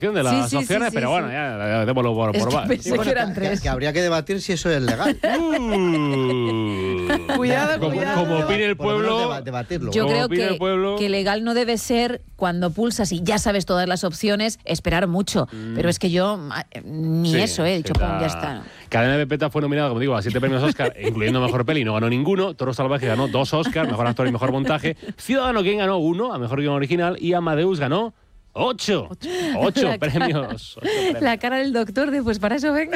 de las opciones, pero bueno, ya démoslo por base. Pensé que eran 3. Que habría que debatir si eso es legal. Cuidado. Como opine el Por lo menos pueblo. debatirlo. Yo creo opina el pueblo. que legal no debe ser cuando pulsas y ya sabes todas las opciones, esperar mucho. Pero es que yo ni eso, he dicho, ya está. Cadena de Peta fue nominada, como digo, a 7 premios Oscar, incluyendo Mejor Peli, no ganó ninguno. Toro Salvaje ganó 2 Oscars, Mejor Actor y Mejor Montaje. Ciudadano Kane ganó 1, a Mejor Guión Original, y Amadeus ganó 8 premios. La cara del doctor de, pues para eso vengo.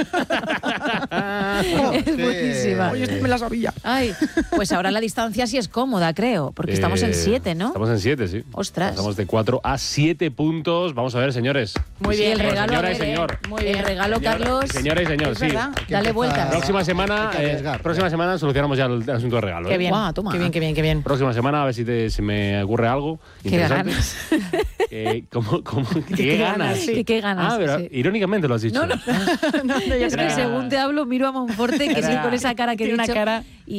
Es buenísima. Oye, esto me la sabía. Ay, pues ahora la distancia sí es cómoda, creo, porque estamos en 7, ¿no? Estamos en 7, sí. Ostras. Pasamos de 4 a 7 puntos. Vamos a ver, señores. Muy bien, el regalo. Señora a y ver, señor. Muy bien. El regalo, Carlos. Señora y señor, Es sí. verdad. Dale vueltas. Próxima semana, Hay que arriesgar. próxima semana solucionamos ya el asunto de regalo. Qué bien. Guau, toma. Qué bien. Próxima semana, a ver si se me ocurre algo Qué interesante. ganas. ¿Qué ganas? sí. ¿Qué ganas? Ah, pero Sí. irónicamente lo has dicho. No. Es que según te hablo, miro a Monforte, que sí, con esa cara que he Tiene dicho, una cara.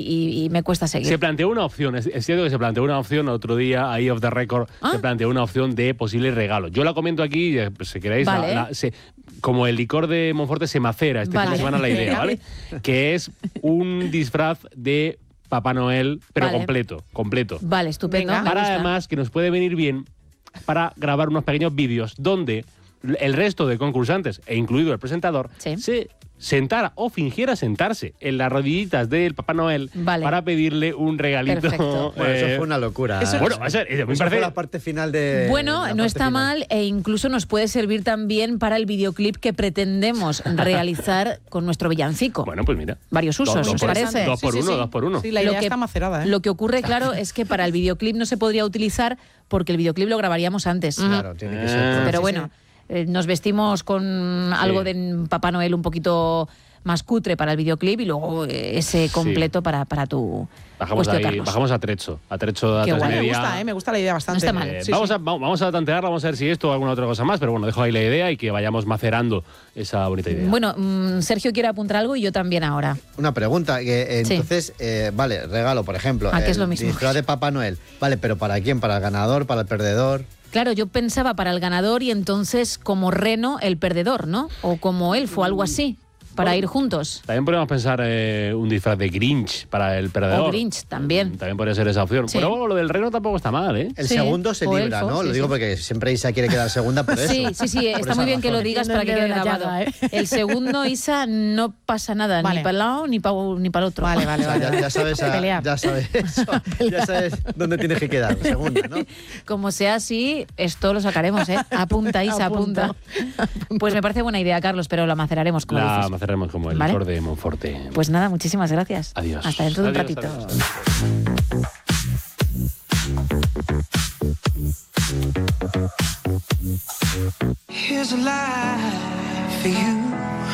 y me cuesta seguir. Se planteó una opción, es cierto que se planteó una opción otro día, ahí off the record, se planteó una opción de posible regalo. Yo la comento aquí, pues, si queréis, Vale. como el licor de Monforte se macera este fin de semana la idea, ¿vale? Que es un disfraz de Papá Noel, pero Vale. completo. Vale, estupendo. Venga. me Para gusta. además que nos puede venir bien para grabar unos pequeños vídeos donde el resto de concursantes, e incluido el presentador, Sí. se sentara o fingiera sentarse en las rodillitas del Papá Noel Vale. para pedirle un regalito. Perfecto. Bueno, eso fue una locura. Bueno, a ser, me Eso fue parece. la parte final de. Bueno, la no parte está final. mal e incluso nos puede servir también para el videoclip que pretendemos realizar con nuestro villancico. Bueno, pues mira. Varios usos, Dos ¿os por- parece? dos por uno, dos por uno. Sí, la idea está macerada, ¿eh? Lo que ocurre, claro, es que para el videoclip no se podría utilizar porque el videoclip lo grabaríamos antes. Claro, tiene que ser. Pero Sí, bueno, nos vestimos con algo Sí. de Papá Noel un poquito más cutre para el videoclip y luego ese completo para tu Bajamos cuestión, ahí, Carlos. bajamos a Trecho a Qué tres guay. y Me media. gusta, me gusta la idea bastante. No está mal. Sí, vamos, sí. vamos a tantearla, vamos a ver si esto o alguna otra cosa más, pero bueno, dejo ahí la idea y que vayamos macerando esa bonita idea. Bueno, Sergio quiere apuntar algo y yo también ahora. Una pregunta, que Sí. entonces, vale, regalo, por ejemplo, Ah, que es el lo mismo. disfraz de Papá Noel. Vale, pero ¿para quién? ¿Para el ganador? ¿Para el perdedor? Claro, yo pensaba para el ganador y entonces como Reno el perdedor, ¿no? O como Elfo, algo así, para ir juntos. También podríamos pensar un disfraz de Grinch para el perdedor. O Grinch también. También podría ser esa opción. Sí. Pero lo del reno tampoco está mal, ¿eh? El Sí, segundo se o libra, elfo, ¿no? sí, Lo digo sí. porque siempre Isa quiere quedar segunda por eso. Sí, Por está esa muy bien que lo razón. digas Metiendo para el que dedo quede en la grabado. llaga, ¿eh? El segundo, Isa, no pasa nada, Vale. ni para el lado ni para el otro. Vale. O sea, ya sabes, Pelear. ya sabes eso. Ya sabes dónde tienes que quedar, segunda, ¿no? Como sea así, esto lo sacaremos, ¿eh? Apunta, Isa, apunta. Pues me parece buena idea, Carlos, pero la maceraremos, como La dices. macerremos como el Vale. licor de Monforte. Pues nada, muchísimas gracias. Adiós. Hasta dentro de un Adiós, ratito. adiós. Here's a life for you.